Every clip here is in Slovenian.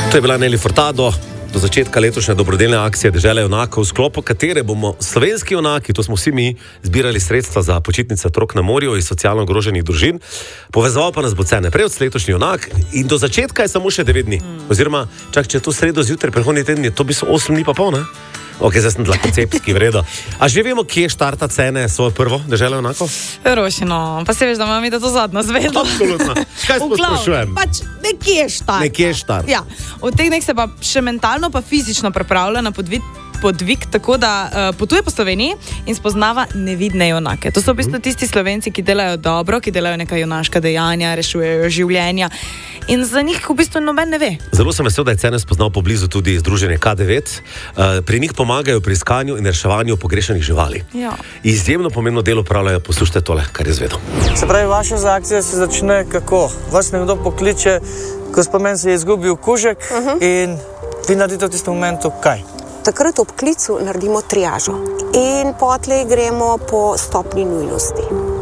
To je bila Nelly Furtado. Do začetka letošnje dobrodelne akcije Dežela junakov, v sklopu katere bomo slovenski junaki, to smo vsi mi, zbirali sredstva za počitnice otrok na morju iz socialno ogroženih družin. Povezoval pa nas bo najprej letošnji junak in do začetka je samo še 9 dni. Oziroma, če je to sredo zjutraj, prihodnji teden, to bi so 8 dni pa pol, ne? Ok, zdaj sem tako cepski, vredo. A že vemo, kje štarta cene svoje prvo Deželo junakov? Rošino, pa se veš, da imam mi da to zadnjo zvedo. Absolutno. Kaj smo sprašujem? Pač nekje štarta. Nekje štarta. Ja, v teh dneh se pa še mentalno pa fizično pripravlja na podvig, tako da potuje po Sloveniji in spoznava nevidne junake. To so v bistvu tisti Slovenci, ki delajo dobro, ki delajo neka junaška dejanja, rešujejo življenja in za njih v bistvu noben ne ve. Zelo sem vesel, da je cene spoznal poblizu tudi združenje K9. Pri njih pomagajo pri iskanju in reševanju pogrešanih živali. Ja. Izjemno pomembno delo opravljajo, poslušajte tole, kar je zvedel. Se pravi, vaša akcija se začne kako? Vas nekdo pokliče, ko spomen se je izgubil kužek in vi naredite v tistem momentu kaj? Takrat ob klicu naredimo triažo in potlej gremo po stopni nujnosti.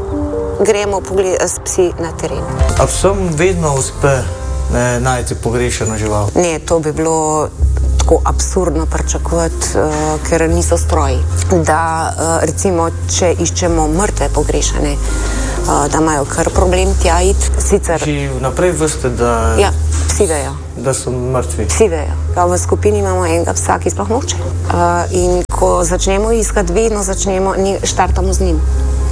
Gremo s psi na teren. A vsem vedno uspe najti pogrešano žival? Ne, to bi bilo tako absurdno pričakovati, ker niso stroji. Da recimo, če iščemo mrtve pogrešane, da imajo kar problem tja iti. Sicer... Či vnaprej veste, da... Ja, psi vejo. Da so mrtvi? Psi vejo. V skupini imamo enega psa, ki sploh noče. In ko začnemo iskati, vedno štartamo z njim.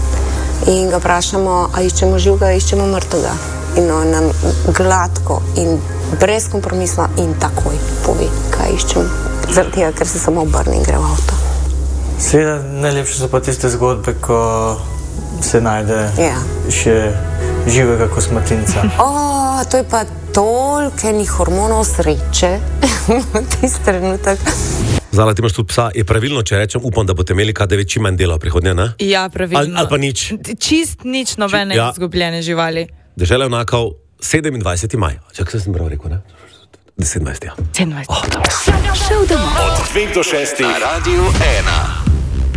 In ga vprašamo, a iščemo živega, a iščemo mrtvega. In on nam gladko in brez kompromisno in takoj pove, kaj iščemo. Zaradi tega, ker se samo obrne in gre v avto. Seveda, najlepše so pa tiste zgodbe, ko se najde še živega kosmatinca. To je pa toliko enih hormonov sreče v tisti trenutek. Zala, ti imaš tudi psa. Je pravilno, če rečem, upam, da boste imeli K9 čim manj dela v prihodnje, ne? Ja, pravilno. Ali pa nič. Čist nič, nobene izgubljene živali. Dežela junakov, 27. maj. Čak, sem prav rekel, ne? 17. 17. Od 2 do 6 na Radiu 1.